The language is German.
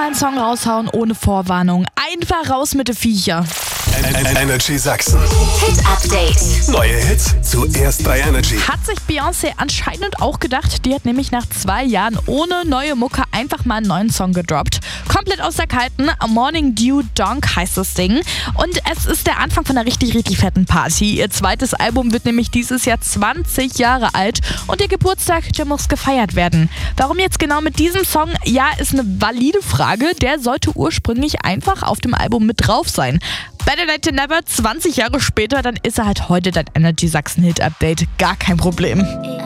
neuen Song raushauen ohne Vorwarnung. Einfach raus mit den Viecher. Energy Sachsen. Hit Update. Neue Hits zuerst bei Energy. Hat sich Beyoncé anscheinend auch gedacht. Die hat nämlich nach 2 Jahren ohne neue Mucke einfach mal einen neuen Song gedroppt. Komplett aus der kalten. Morning Dew Donk heißt das Ding. Und es ist der Anfang von einer richtig, richtig fetten Party. Ihr zweites Album wird nämlich dieses Jahr 20 Jahre alt. Und ihr Geburtstag, der muss gefeiert werden. Warum jetzt genau mit diesem Song? Ja, ist eine valide Frage. Der sollte ursprünglich einfach auf dem Album mit drauf sein. Better Late Than Never, 20 Jahre später, dann ist er halt heute dein Energy Sachsen Hit Update. Gar kein Problem.